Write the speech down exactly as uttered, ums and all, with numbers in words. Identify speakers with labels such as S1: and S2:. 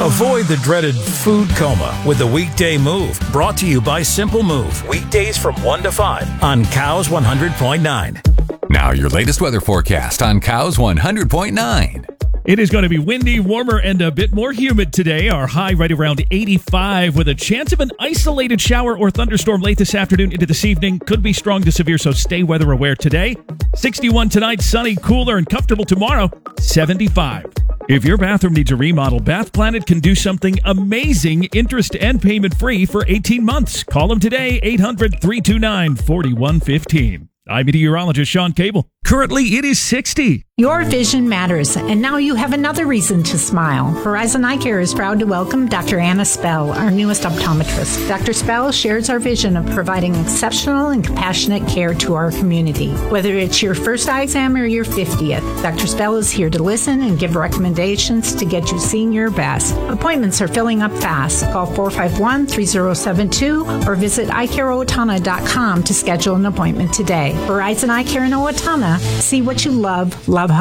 S1: Avoid the dreaded food coma with the Weekday Move, brought to you by Simple Move. Weekdays from one to five on Cows one hundred point nine.
S2: Now your latest weather forecast on Cows one hundred point nine.
S3: It is going to be windy, warmer, and a bit more humid today. Our high right around eighty-five with a chance of an isolated shower or thunderstorm late this afternoon into this evening. Could be strong to severe, so stay weather aware today. sixty-one tonight, sunny, cooler, and comfortable tomorrow. seventy-five. If your bathroom needs a remodel, Bath Planet can do something amazing, interest and payment free for eighteen months. Call them today, eight hundred, three two nine, four one one five. I'm meteorologist Sean Cable. Currently, it is sixty.
S4: Your vision matters, and now you have another reason to smile. Horizon Eye Care is proud to welcome Doctor Anna Spell, our newest optometrist. Doctor Spell shares our vision of providing exceptional and compassionate care to our community. Whether it's your first eye exam or your fiftieth, Doctor Spell is here to listen and give recommendations to get you seeing your best. Appointments are filling up fast. Call four five one, three zero seven two or visit eye care owatonna dot com to schedule an appointment today. Horizon Eye Care in Owatonna. See what you love, love